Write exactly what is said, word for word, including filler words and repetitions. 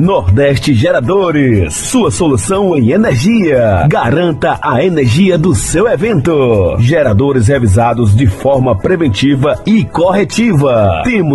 Nordeste Geradores, sua solução em energia. Garanta a energia do seu evento. Geradores revisados de forma preventiva e corretiva. Temos